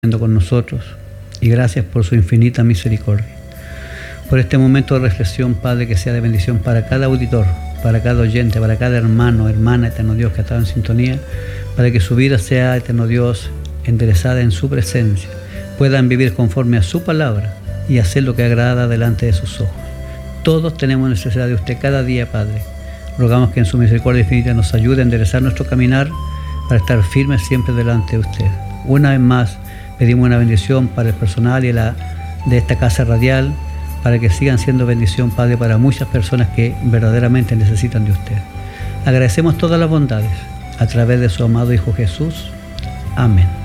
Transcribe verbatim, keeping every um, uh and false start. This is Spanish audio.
con nosotros y gracias por su infinita misericordia. Por este momento de reflexión, Padre, que sea de bendición para cada auditor, para cada oyente, para cada hermano, hermana, eterno Dios, que ha estado en sintonía, para que su vida sea, eterno Dios, enderezada en su presencia, puedan vivir conforme a su palabra y hacer lo que agrada delante de sus ojos. Todos tenemos necesidad de usted cada día, Padre. Rogamos que en su misericordia infinita nos ayude a enderezar nuestro caminar para estar firmes siempre delante de usted. Una vez más, pedimos una bendición para el personal y la, de esta casa radial, para que sigan siendo bendición, Padre, para muchas personas que verdaderamente necesitan de usted. Agradecemos todas las bondades a través de su amado Hijo Jesús. Amén.